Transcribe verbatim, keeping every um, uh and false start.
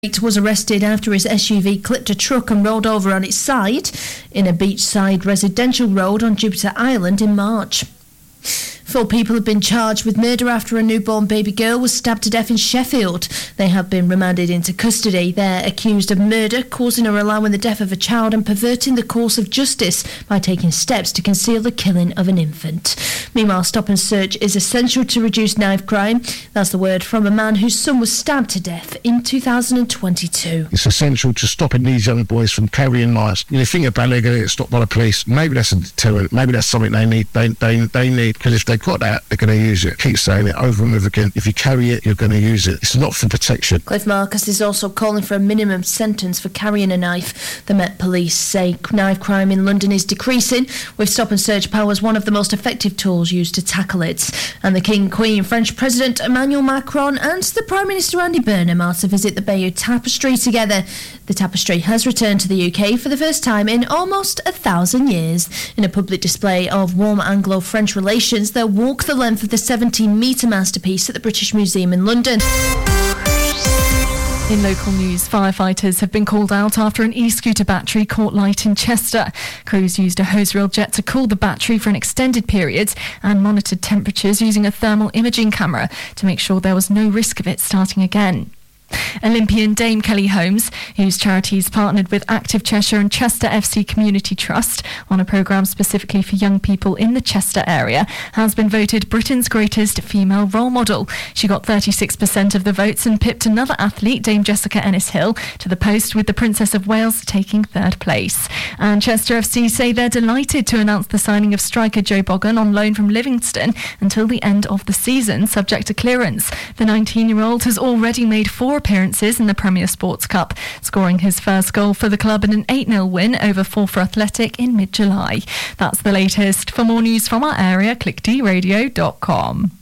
was arrested after his S U V clipped a truck and rolled over on its side in a beachside residential road on Jupiter Island in March. Four people have been charged with murder after a newborn baby girl was stabbed to death in Sheffield. They have been remanded into custody. They're accused of murder, causing or allowing the death of a child and perverting the course of justice by taking steps to conceal the killing of an infant. Meanwhile, stop and search is essential to reduce knife crime. That's the word from a man whose son was stabbed to death in two thousand twenty-two. It's essential to stopping these young boys from carrying knives. You know, think about they're going to get stopped by the police. Maybe that's a deterrent. Maybe that's something they need. They they they need, because if they've got that, they're going to use it. Keep saying it over and over again. If you carry it, you're going to use it. It's not for protection. Cliff Marcus is also calling for a minimum sentence for carrying a knife. The Met Police say knife crime in London is decreasing, with stop and search powers one of the most effective tools used to tackle it. And the King, Queen, French President Emmanuel Macron and the Prime Minister Andy Burnham are to visit the Bayeux Tapestry together. The tapestry has returned to the U K for the first time in almost a thousand years. In a public display of warm Anglo-French relations, they'll walk the length of the seventeen metre masterpiece at the British Museum in London. In local news, firefighters have been called out after an e-scooter battery caught light in Chester. Crews used a hose reel jet to cool the battery for an extended period and monitored temperatures using a thermal imaging camera to make sure there was no risk of it starting again. Olympian Dame Kelly Holmes, whose charities partnered with Active Cheshire and Chester F C Community Trust on a programme specifically for young people in the Chester area, has been voted Britain's greatest female role model. She got thirty-six percent of the votes and pipped another athlete, Dame Jessica Ennis-Hill, to the post, with the Princess of Wales taking third place. And Chester F C say they're delighted to announce the signing of striker Joe Boggan on loan from Livingston until the end of the season, subject to clearance. The nineteen-year-old has already made four appearances in the Premier Sports Cup, scoring his first goal for the club in an eight nil win over Forfar Athletic in mid-July. That's the latest. For more news from our area, click d radio dot com.